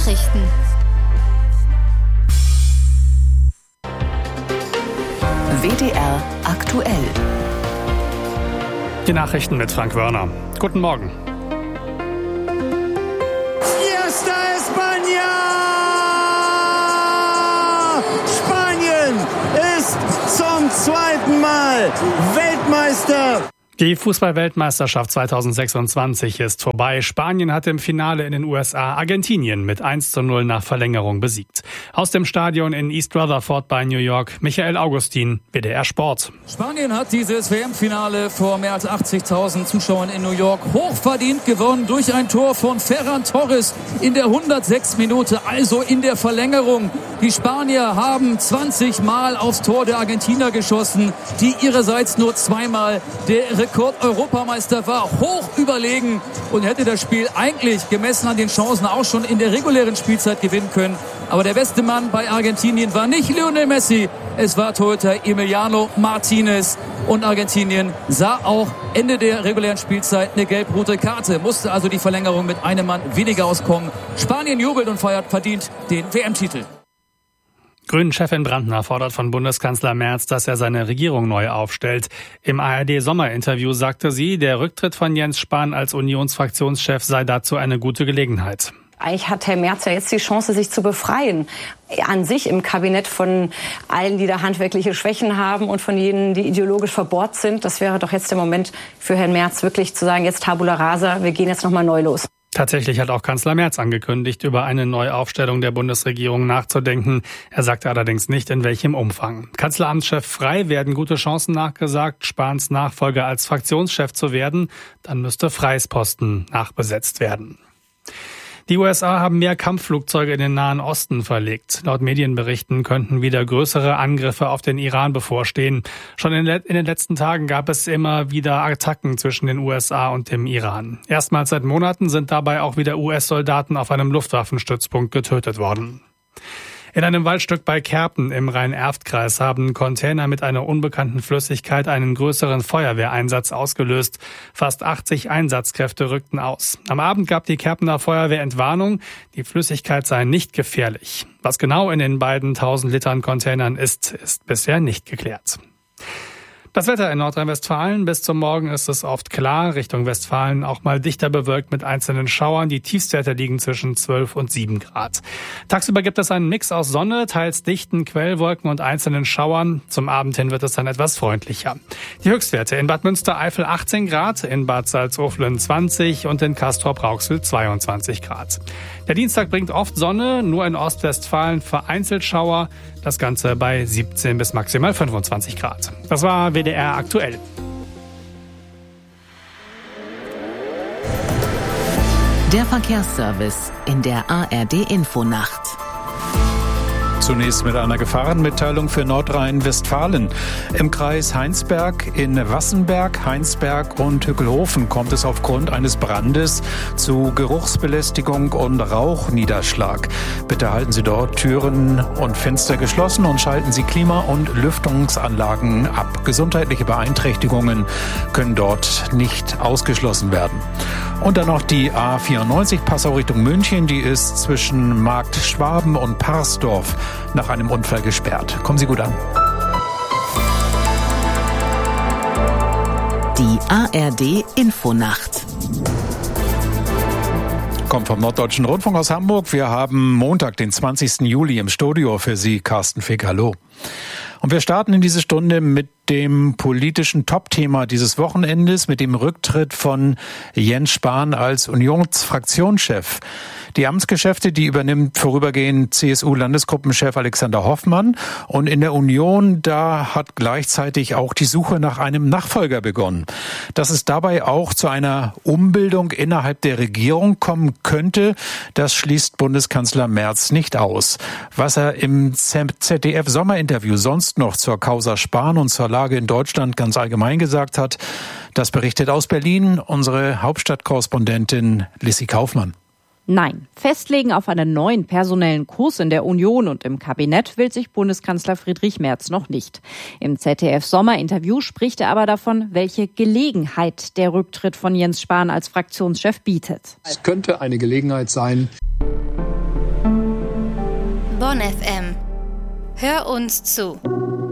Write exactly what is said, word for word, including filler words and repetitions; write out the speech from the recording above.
Nachrichten. W D R aktuell. Die Nachrichten mit Frank Wörner. Guten Morgen. Fiesta España! Spanien ist zum zweiten Mal Weltmeister. Die Fußball-Weltmeisterschaft zweitausendsechsundzwanzig ist vorbei. Spanien hat im Finale in den U S A Argentinien mit eins zu null nach Verlängerung besiegt. Aus dem Stadion in East Rutherford bei New York, Michael Augustin, W D R Sport. Spanien hat dieses W M-Finale vor mehr als achtzigtausend Zuschauern in New York hochverdient gewonnen durch ein Tor von Ferran Torres in der hundertsechsten Minute, also in der Verlängerung. Die Spanier haben zwanzig Mal aufs Tor der Argentinier geschossen, die ihrerseits nur zweimal. Der Rekord-Europameister war hoch überlegen und hätte das Spiel eigentlich gemessen an den Chancen auch schon in der regulären Spielzeit gewinnen können. Aber der beste Mann bei Argentinien war nicht Lionel Messi, es war Torhüter Emiliano Martinez. Und Argentinien sah auch Ende der regulären Spielzeit eine gelb-rote Karte, musste also die Verlängerung mit einem Mann weniger auskommen. Spanien jubelt und feiert verdient den W M-Titel. Grünen-Chefin Brandner fordert von Bundeskanzler Merz, dass er seine Regierung neu aufstellt. Im A R D-Sommerinterview sagte sie, der Rücktritt von Jens Spahn als Unionsfraktionschef sei dazu eine gute Gelegenheit. Eigentlich hat Herr Merz ja jetzt die Chance, sich zu befreien. An sich im Kabinett von allen, die da handwerkliche Schwächen haben und von jenen, die ideologisch verbohrt sind. Das wäre doch jetzt der Moment für Herrn Merz, wirklich zu sagen, jetzt Tabula Rasa, wir gehen jetzt nochmal neu los. Tatsächlich hat auch Kanzler Merz angekündigt, über eine Neuaufstellung der Bundesregierung nachzudenken. Er sagte allerdings nicht, in welchem Umfang. Kanzleramtschef Frey werden gute Chancen nachgesagt, Spahns Nachfolger als Fraktionschef zu werden. Dann müsste Freys Posten nachbesetzt werden. Die U S A haben mehr Kampfflugzeuge in den Nahen Osten verlegt. Laut Medienberichten könnten wieder größere Angriffe auf den Iran bevorstehen. Schon in den letzten Tagen gab es immer wieder Attacken zwischen den U S A und dem Iran. Erstmals seit Monaten sind dabei auch wieder U S-Soldaten auf einem Luftwaffenstützpunkt getötet worden. In einem Waldstück bei Kerpen im Rhein-Erft-Kreis haben Container mit einer unbekannten Flüssigkeit einen größeren Feuerwehreinsatz ausgelöst. Fast achtzig Einsatzkräfte rückten aus. Am Abend gab die Kerpener Feuerwehr Entwarnung, die Flüssigkeit sei nicht gefährlich. Was genau in den beiden tausend Litern Containern ist, ist bisher nicht geklärt. Das Wetter in Nordrhein-Westfalen. Bis zum Morgen ist es oft klar. Richtung Westfalen auch mal dichter bewölkt mit einzelnen Schauern. Die Tiefstwerte liegen zwischen zwölf und sieben Grad. Tagsüber gibt es einen Mix aus Sonne, teils dichten Quellwolken und einzelnen Schauern. Zum Abend hin wird es dann etwas freundlicher. Die Höchstwerte in Bad Münstereifel achtzehn Grad, in Bad Salzuflen zwanzig und in Castrop-Rauxel zweiundzwanzig Grad. Der Dienstag bringt oft Sonne, nur in Ostwestfalen vereinzelt Schauer. Das Ganze bei siebzehn bis maximal fünfundzwanzig Grad. Das war W D R aktuell. Der Verkehrsservice in der A R D-Infonacht. Zunächst mit einer Gefahrenmitteilung für Nordrhein-Westfalen. Im Kreis Heinsberg, in Wassenberg, Heinsberg und Hückelhofen kommt es aufgrund eines Brandes zu Geruchsbelästigung und Rauchniederschlag. Bitte halten Sie dort Türen und Fenster geschlossen und schalten Sie Klima- und Lüftungsanlagen ab. Gesundheitliche Beeinträchtigungen können dort nicht ausgeschlossen werden. Und dann noch die A vierundneunzig Passau Richtung München. Die ist zwischen Markt Schwaben und Parsdorf nach einem Unfall gesperrt. Kommen Sie gut an. Die A R D-Infonacht. Kommt vom Norddeutschen Rundfunk aus Hamburg. Wir haben Montag, den zwanzigsten Juli im Studio für Sie. Carsten Fick, hallo. Und wir starten in diese Stunde mit dem politischen Topthema dieses Wochenendes, mit dem Rücktritt von Jens Spahn als Unionsfraktionschef. Die Amtsgeschäfte, die übernimmt vorübergehend C S U-Landesgruppenchef Alexander Hoffmann. Und in der Union, da hat gleichzeitig auch die Suche nach einem Nachfolger begonnen. Dass es dabei auch zu einer Umbildung innerhalb der Regierung kommen könnte, das schließt Bundeskanzler Merz nicht aus. Was er im Z D F-Sommerinterview sonst noch zur Causa Spahn und zur Lage in Deutschland ganz allgemein gesagt hat, das berichtet aus Berlin unsere Hauptstadtkorrespondentin Lissy Kaufmann. Nein, festlegen auf einen neuen personellen Kurs in der Union und im Kabinett will sich Bundeskanzler Friedrich Merz noch nicht. Im Z D F-Sommerinterview spricht er aber davon, welche Gelegenheit der Rücktritt von Jens Spahn als Fraktionschef bietet. Es könnte eine Gelegenheit sein. Bonn F M. Hör uns zu.